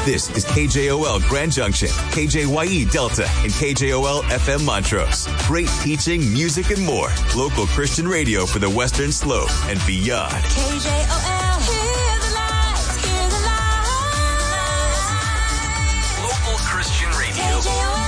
This is KJOL Grand Junction, KJYE Delta, and KJOL FM Montrose. Great teaching, music, and more. Local Christian radio for the Western Slope and beyond. KJOL, hear the light, hear the light. Local Christian radio. KJOL.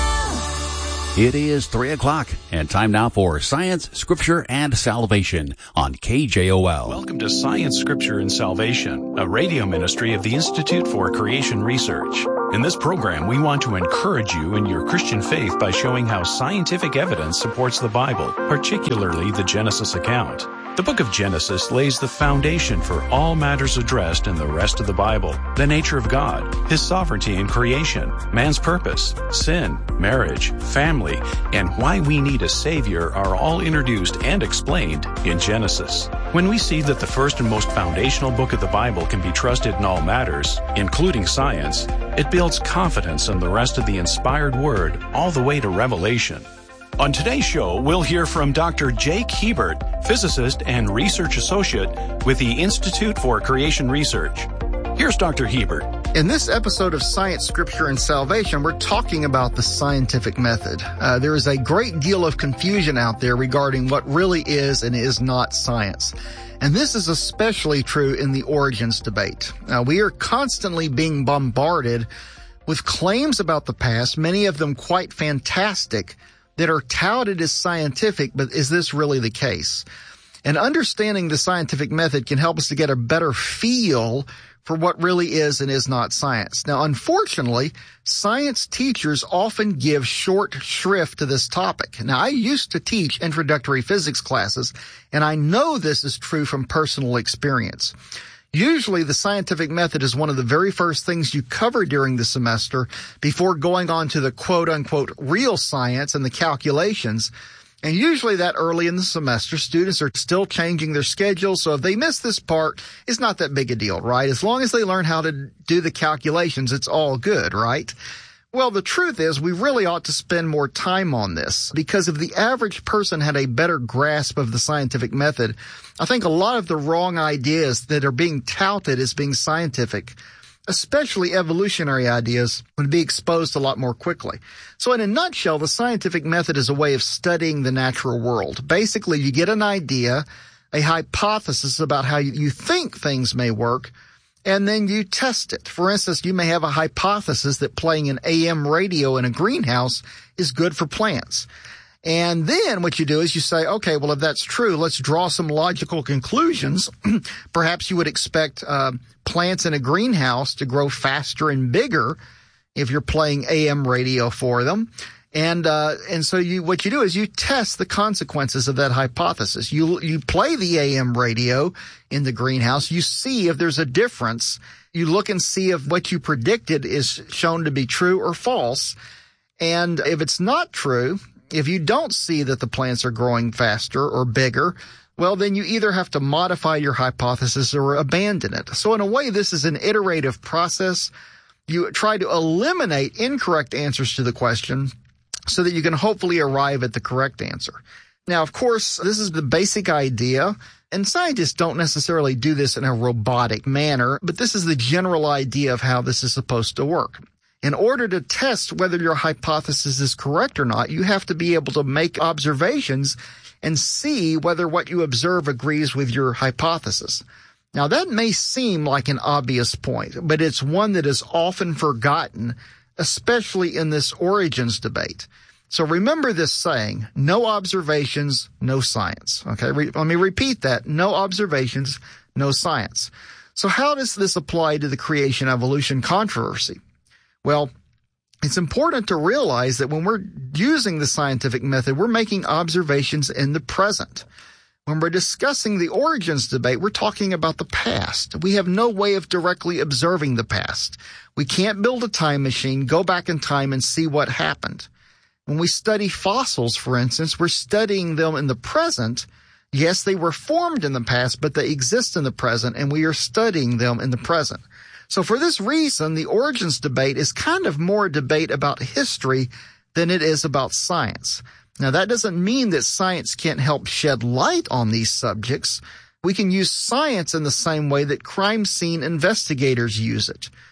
It is 3 o'clock, and time now for Science, Scripture, and Salvation on KJOL. Welcome to Science, Scripture, and Salvation, a radio ministry of the Institute for Creation Research. In this program, we want to encourage you in your Christian faith by showing how scientific evidence supports the Bible, particularly the Genesis account. The book of Genesis lays the foundation for all matters addressed in the rest of the Bible: the nature of God, His sovereignty in creation, man's purpose, sin, marriage, family, and why we need a Savior are all introduced and explained in Genesis. When we see that the first and most foundational book of the Bible can be trusted in all matters, including science, it builds confidence in the rest of the inspired Word all the way to Revelation. On today's show, we'll hear from Dr. Jake Hebert, physicist and research associate with the Institute for Creation Research. Here's Dr. Hebert. In this episode of Science, Scripture, and Salvation, we're talking about the scientific method. There is a great deal of confusion out there regarding what really is and is not science. And this is especially true in the origins debate. We are constantly being bombarded with claims about the past, many of them quite fantastic, that are touted as scientific, but is this really the case? And understanding the scientific method can help us to get a better feel for what really is and is not science. Now, unfortunately, science teachers often give short shrift to this topic. Now, I used to teach introductory physics classes, and I know this is true from personal experience. Usually, the scientific method is one of the very first things you cover during the semester before going on to the quote-unquote real science and the calculations. And usually that early in the semester, students are still changing their schedules, so if they miss this part, it's not that big a deal, right? As long as they learn how to do the calculations, it's all good, right? Well, the truth is we really ought to spend more time on this, because if the average person had a better grasp of the scientific method, I think a lot of the wrong ideas that are being touted as being scientific, especially evolutionary ideas, would be exposed a lot more quickly. So in a nutshell, the scientific method is a way of studying the natural world. Basically, you get an idea, a hypothesis about how you think things may work, and then you test it. For instance, you may have a hypothesis that playing an AM radio in a greenhouse is good for plants. And then what you do is you say, okay, well, if that's true, let's draw some logical conclusions. Perhaps you would expect plants in a greenhouse to grow faster and bigger if you're playing AM radio for them. And so what you do is you test the consequences of that hypothesis. You play the AM radio in the greenhouse. You see if there's a difference. You look and see if what you predicted is shown to be true or false. And if it's not true, if you don't see that the plants are growing faster or bigger, well, then you either have to modify your hypothesis or abandon it. So in a way, this is an iterative process. You try to eliminate incorrect answers to the question so that you can hopefully arrive at the correct answer. Now, of course, this is the basic idea, and scientists don't necessarily do this in a robotic manner, but this is the general idea of how this is supposed to work. In order to test whether your hypothesis is correct or not, you have to be able to make observations and see whether what you observe agrees with your hypothesis. Now, that may seem like an obvious point, but it's one that is often forgotten, especially in this origins debate. So remember this saying, no observations, no science. Okay, let me repeat that. No observations, no science. So how does this apply to the creation-evolution controversy? Well, it's important to realize that when we're using the scientific method, we're making observations in the present. When we're discussing the origins debate, we're talking about the past. We have no way of directly observing the past. We can't build a time machine, go back in time, and see what happened. When we study fossils, for instance, we're studying them in the present. Yes, they were formed in the past, but they exist in the present, and we are studying them in the present. So for this reason, the origins debate is kind of more a debate about history than it is about science. Now, that doesn't mean that science can't help shed light on these subjects. We can use science in the same way that crime scene investigators use it.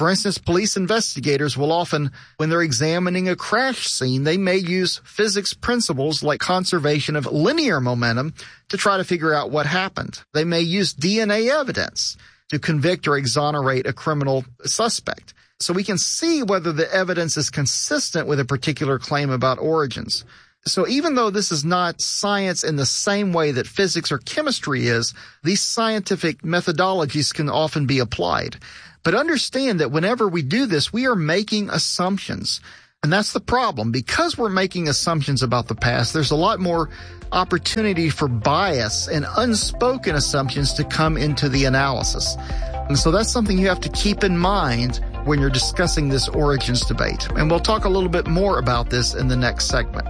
For instance, police investigators will often, when they're examining a crash scene, they may use physics principles like conservation of linear momentum to try to figure out what happened. They may use DNA evidence to convict or exonerate a criminal suspect. So we can see whether the evidence is consistent with a particular claim about origins. So even though this is not science in the same way that physics or chemistry is, these scientific methodologies can often be applied. But understand that whenever we do this, we are making assumptions. And that's the problem. Because we're making assumptions about the past, there's a lot more opportunity for bias and unspoken assumptions to come into the analysis. And so that's something you have to keep in mind when you're discussing this origins debate. And we'll talk a little bit more about this in the next segment.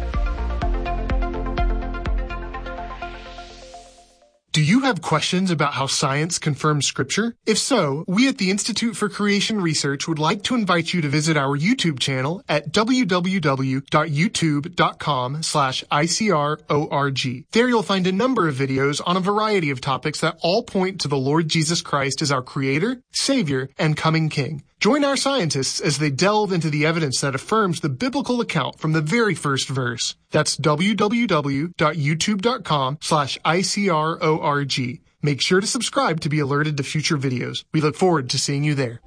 Do you have questions about how science confirms Scripture? If so, we at the Institute for Creation Research would like to invite you to visit our YouTube channel at www.youtube.com/ICRORG. There you'll find a number of videos on a variety of topics that all point to the Lord Jesus Christ as our Creator, Savior, and coming King. Join our scientists as they delve into the evidence that affirms the biblical account from the very first verse. That's www.youtube.com/ICRORG. Make sure to subscribe to be alerted to future videos. We look forward to seeing you there.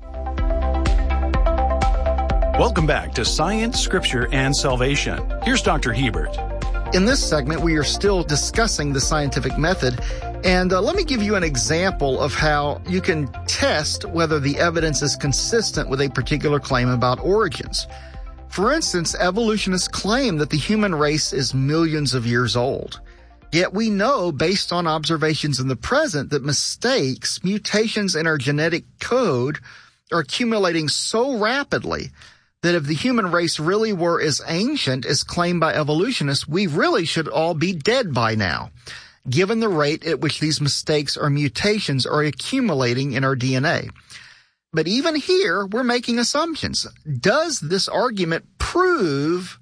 Welcome back to Science, Scripture, and Salvation. Here's Dr. Hebert. In this segment, we are still discussing the scientific method. And let me give you an example of how you can test whether the evidence is consistent with a particular claim about origins. For instance, evolutionists claim that the human race is millions of years old. Yet we know, based on observations in the present, that mistakes, mutations in our genetic code are accumulating so rapidly that if the human race really were as ancient as claimed by evolutionists, we really should all be dead by now, given the rate at which these mistakes or mutations are accumulating in our DNA. But even here, we're making assumptions. Does this argument prove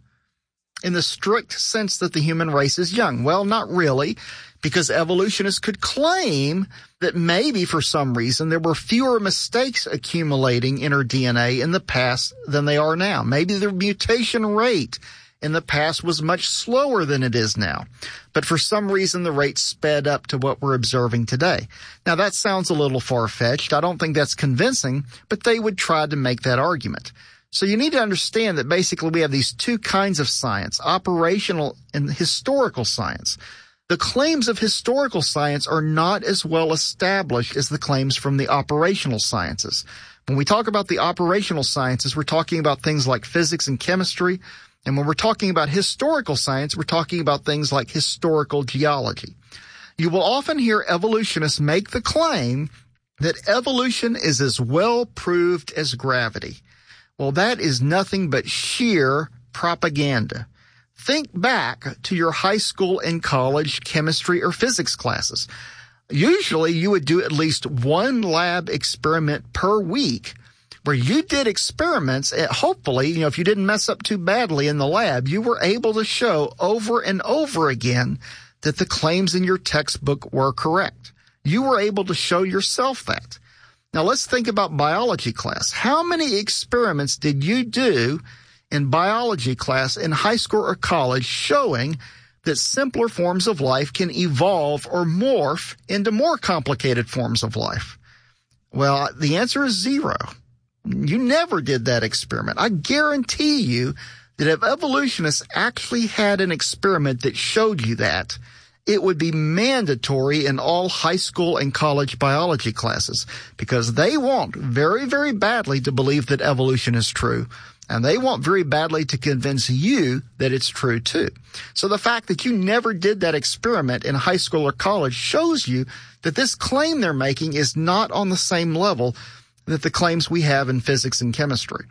in the strict sense that the human race is young? Well, not really, because evolutionists could claim that maybe for some reason there were fewer mistakes accumulating in our DNA in the past than they are now. Maybe the mutation rate in the past was much slower than it is now. But for some reason, the rate sped up to what we're observing today. Now, that sounds a little far-fetched. I don't think that's convincing, but they would try to make that argument. So you need to understand that basically we have these two kinds of science, operational and historical science. The claims of historical science are not as well established as the claims from the operational sciences. When we talk about the operational sciences, we're talking about things like physics and chemistry. And when we're talking about historical science, we're talking about things like historical geology. You will often hear evolutionists make the claim that evolution is as well proved as gravity. Well, that is nothing but sheer propaganda. Think back to your high school and college chemistry or physics classes. Usually you would do at least one lab experiment per week where you did experiments, and hopefully, if you didn't mess up too badly in the lab, you were able to show over and over again that the claims in your textbook were correct. You were able to show yourself that. Now let's think about biology class. How many experiments did you do in biology class in high school or college showing that simpler forms of life can evolve or morph into more complicated forms of life? Well, the answer is zero. You never did that experiment. I guarantee you that if evolutionists actually had an experiment that showed you that, it would be mandatory in all high school and college biology classes because they want very, very badly to believe that evolution is true. And they want very badly to convince you that it's true too. So the fact that you never did that experiment in high school or college shows you that this claim they're making is not on the same level that the claims we have in physics and chemistry.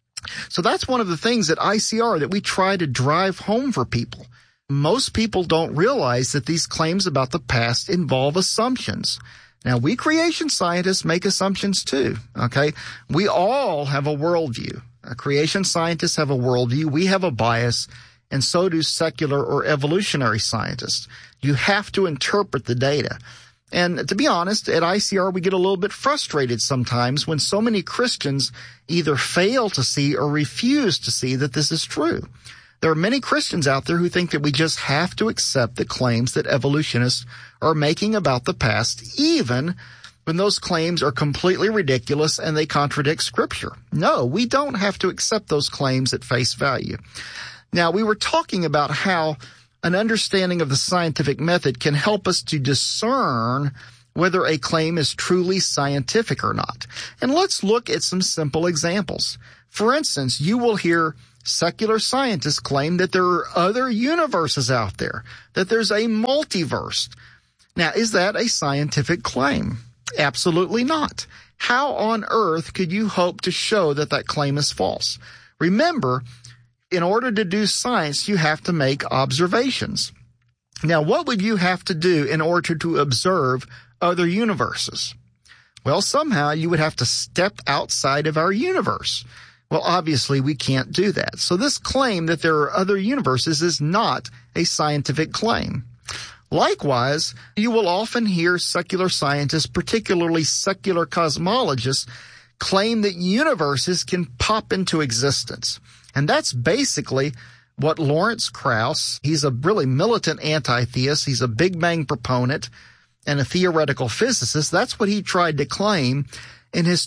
So that's one of the things at ICR that we try to drive home for people. Most people don't realize that these claims about the past involve assumptions. Now, we creation scientists make assumptions too, okay? We all have a worldview. Creation scientists have a worldview. We have a bias, and so do secular or evolutionary scientists. You have to interpret the data. And to be honest, at ICR, we get a little bit frustrated sometimes when so many Christians either fail to see or refuse to see that this is true. There are many Christians out there who think that we just have to accept the claims that evolutionists are making about the past, even when those claims are completely ridiculous and they contradict Scripture. No, we don't have to accept those claims at face value. Now, we were talking about how an understanding of the scientific method can help us to discern whether a claim is truly scientific or not. And let's look at some simple examples. For instance, you will hear secular scientists claim that there are other universes out there, that there's a multiverse. Now, is that a scientific claim? Absolutely not. How on earth could you hope to show that that claim is false? Remember, in order to do science, you have to make observations. Now, what would you have to do in order to observe other universes? Well, somehow you would have to step outside of our universe. Well, obviously, we can't do that. So this claim that there are other universes is not a scientific claim. Likewise, you will often hear secular scientists, particularly secular cosmologists, claim that universes can pop into existence. And that's basically what Lawrence Krauss, he's a really militant anti-theist, he's a Big Bang proponent and a theoretical physicist. That's what he tried to claim in his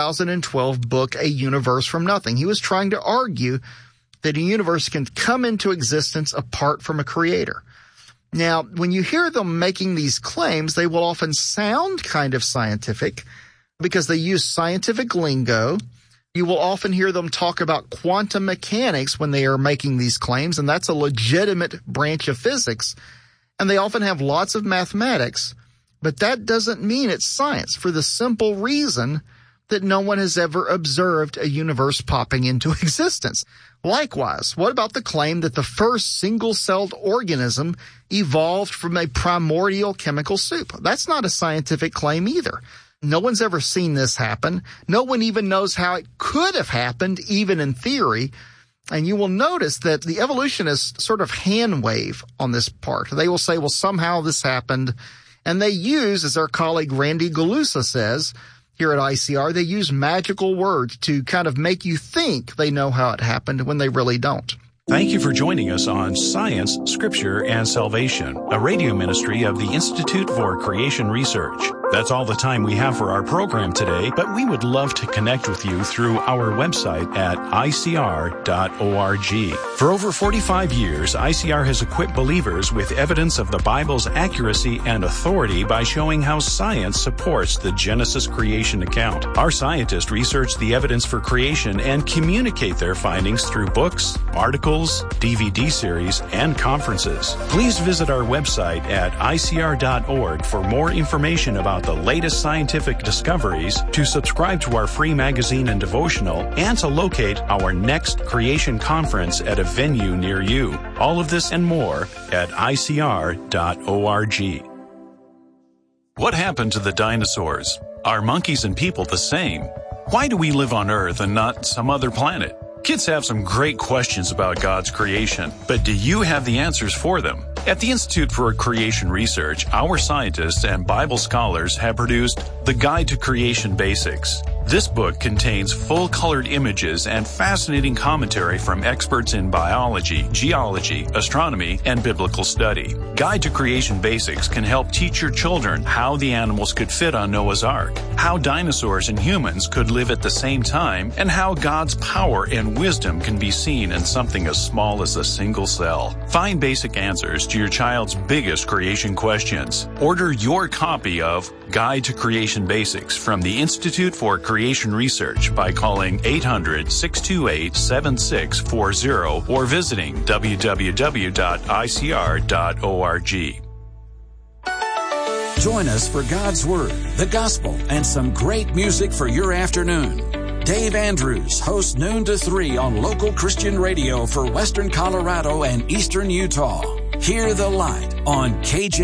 2012 book, A Universe from Nothing. He was trying to argue that a universe can come into existence apart from a creator. Now, when you hear them making these claims, they will often sound kind of scientific because they use scientific lingo. You will often hear them talk about quantum mechanics when they are making these claims, and that's a legitimate branch of physics. And they often have lots of mathematics, but that doesn't mean it's science for the simple reason that no one has ever observed a universe popping into existence. Likewise, what about the claim that the first single-celled organism evolved from a primordial chemical soup? That's not a scientific claim either. No one's ever seen this happen. No one even knows how it could have happened, even in theory. And you will notice that the evolutionists sort of hand wave on this part. They will say, well, somehow this happened. And they use, as our colleague Randy Galusa says here at ICR, they use magical words to kind of make you think they know how it happened when they really don't. Thank you for joining us on Science, Scripture, and Salvation, a radio ministry of the Institute for Creation Research. That's all the time we have for our program today, but we would love to connect with you through our website at icr.org. For over 45 years, ICR has equipped believers with evidence of the Bible's accuracy and authority by showing how science supports the Genesis creation account. Our scientists research the evidence for creation and communicate their findings through books, articles, DVD series, and conferences. Please visit our website at icr.org for more information about the latest scientific discoveries, to subscribe to our free magazine and devotional, and to locate our next creation conference at a venue near you. All of this and more at icr.org. What happened to the dinosaurs? Are monkeys and people the same? Why do we live on Earth and not some other planet? Kids have some great questions about God's creation, but do you have the answers for them? At the Institute for Creation Research, our scientists and Bible scholars have produced The Guide to Creation Basics. This book contains full-colored images and fascinating commentary from experts in biology, geology, astronomy, and biblical study. Guide to Creation Basics can help teach your children how the animals could fit on Noah's Ark, how dinosaurs and humans could live at the same time, and how God's power and wisdom can be seen in something as small as a single cell. Find basic answers to your child's biggest creation questions. Order your copy of Guide to Creation Basics from the Institute for Creation Research by calling 800-628-7640 or visiting www.icr.org. Join us for God's Word, the Gospel, and some great music for your afternoon. Dave Andrews hosts noon to 3 on local Christian radio for Western Colorado and Eastern Utah. Hear the Light on KJ.